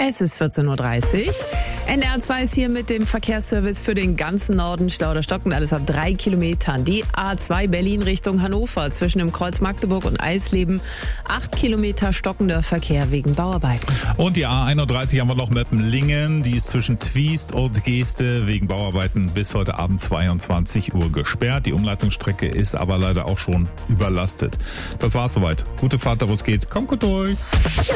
Es ist 14.30 Uhr. NDR 2 ist hier mit dem Verkehrsservice für den ganzen Norden. Stau oder stockend, alles ab 3 Kilometern. Die A2 Berlin Richtung Hannover zwischen dem Kreuz Magdeburg und Eisleben. 8 Kilometer stockender Verkehr wegen Bauarbeiten. Und die A31 haben wir noch Meppen-Lingen. Die ist zwischen Twiest und Geeste wegen Bauarbeiten bis heute Abend 22 Uhr gesperrt. Die Umleitungsstrecke ist aber leider auch schon überlastet. Das war's soweit. Gute Fahrt, da wo es geht. Kommt gut durch.